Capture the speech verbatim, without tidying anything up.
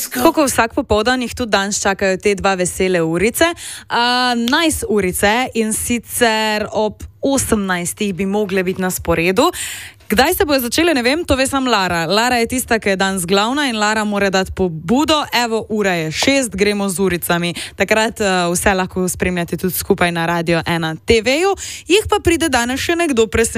Kako vsak popoldan jih tudi danes čakajo te dva vesele urice, uh, nice urice in sicer ob osemnajstih bi mogle biti na sporedu. Kdaj se bojo začele, ne vem, to ve sam Lara. Lara je tista, ki je danes glavna in Lara mora dati pobudo. Evo, ura je šest, gremo z uricami. Takrat uh, vse lahko spremljate tudi skupaj na Radio ena te veju. Jih pa pride danes še nekdo presenečen.